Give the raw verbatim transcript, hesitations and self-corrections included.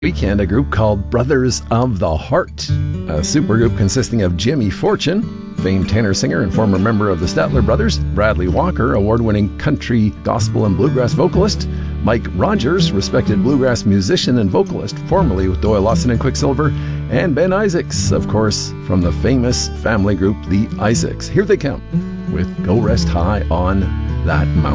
Weekend, a group called Brothers of the Heart, a supergroup consisting of Jimmy Fortune, famed tenor singer and former member of the Statler Brothers, Bradley Walker, award-winning country, gospel, and bluegrass vocalist, Mike Rogers, respected bluegrass musician and vocalist, formerly with Doyle Lawson and Quicksilver, and Ben Isaacs, of course, from the famous family group The Isaacs. Here they come with Go Rest High on That Mountain.